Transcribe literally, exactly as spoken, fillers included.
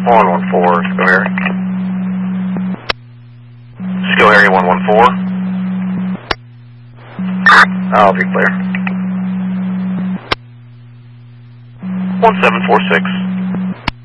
one one four, Skill Harry. Skill Harry one one four. I'll be clear. one seven four six.